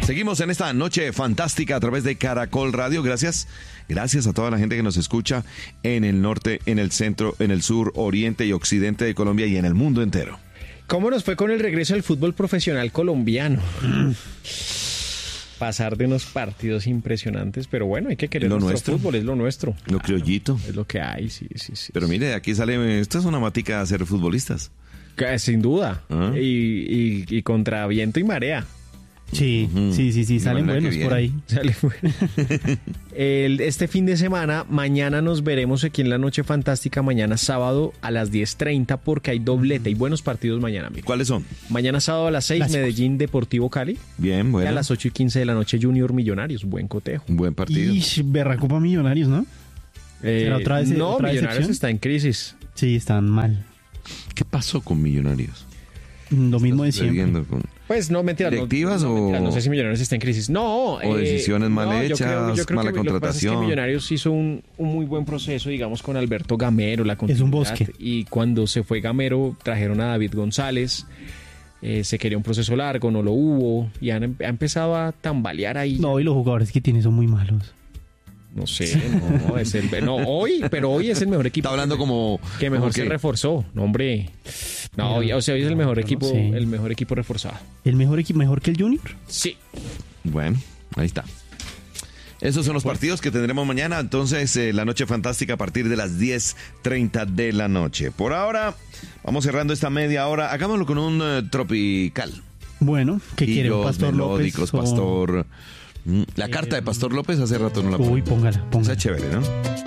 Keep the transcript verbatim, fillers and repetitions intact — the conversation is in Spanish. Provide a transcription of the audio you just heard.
Seguimos en esta noche fantástica a través de Caracol Radio. Gracias, gracias a toda la gente que nos escucha en el norte, en el centro, en el sur, oriente y occidente de Colombia y en el mundo entero. ¿Cómo nos fue con el regreso del fútbol profesional colombiano? Pasar de unos partidos impresionantes, pero bueno, hay que querer lo nuestro nuestro. Fútbol, es lo nuestro. Lo criollito. Es lo que hay, sí, sí, sí. Pero mire, aquí sale, esto es una matica a ser futbolistas. Que, sin duda. ¿Ah? Y, y, y contra viento y marea. Sí, uh-huh. sí, sí, sí, salen buenos por ahí. Sale el, este fin de semana, mañana nos veremos aquí en la Noche Fantástica, mañana sábado a las diez treinta, porque hay doblete y buenos partidos mañana, amigo. ¿Cuáles son? Mañana sábado a las seis, Clásicos. Medellín Deportivo Cali. Bien, bueno. Y a las ocho y quince de la noche, Junior Millonarios, buen cotejo. Un buen partido. Y berracopa Millonarios, ¿no? Eh, ¿Será otra vez- no, otra Millonarios decepción? está en crisis. Sí, están mal. ¿Qué pasó con Millonarios? Lo mismo de Está siempre. sucediendo con- Pues no, mentira. ¿Directivas no, no, o- mentira, no sé si Millonarios está en crisis. No. o decisiones mal no, yo hechas, creo- yo creo mala que lo que pasa es contratación? que Millonarios hizo un, un muy buen proceso, digamos, con Alberto Gamero, la Es un continuidad. bosque. Y cuando se fue Gamero, trajeron a David González. Eh, se quería un proceso largo, no lo hubo. Y han, ha empezado a tambalear ahí. No, y los jugadores que tiene son muy malos. No sé, no, es el, no, hoy, pero hoy es el mejor equipo. Está hablando como... que mejor como se que- reforzó. No, hombre. No, hoy, o sea, hoy es el mejor no equipo, sé. el mejor equipo reforzado. ¿El mejor equipo mejor que el Junior? Sí. Bueno, ahí está. Esos son los partidos que tendremos mañana. Entonces, eh, la Noche Fantástica a partir de las diez treinta de la noche. Por ahora, vamos cerrando esta media hora. Hagámoslo con un eh, tropical. Bueno, ¿qué quiere? ¿Un Quillos, Pastor melódicos, López? o- Pastor... Mm, La carta de Pastor López hace rato no la Uy, pongo. póngala, póngala. Esa es chévere, ¿no?